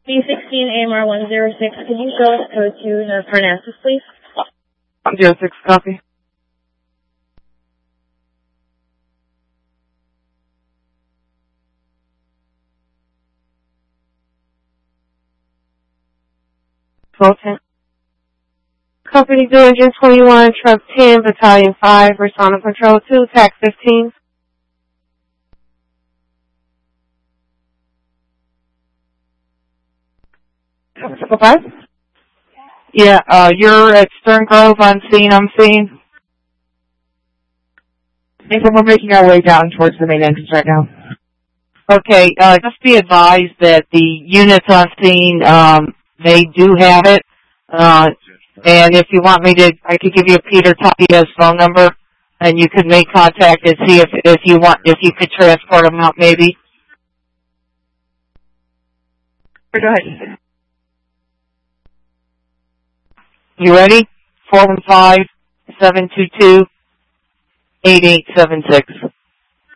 B16 AMR 106, can you show us code 2 to Parnassus, please? 106, copy. Okay. Company Diligence 21, Truck 10, Battalion 5, Persona Patrol 2, TAC 15. Okay. Yeah, you're at Stern Grove on scene, I'm seeing. I think we're making our way down towards the main entrance right now. Okay, just be advised that the units on scene, they do have it. And if you want me to, I could give you Peter Tapia's phone number, and you could make contact and see if you could transport them out, maybe. Go ahead. You ready? 415-722-8876.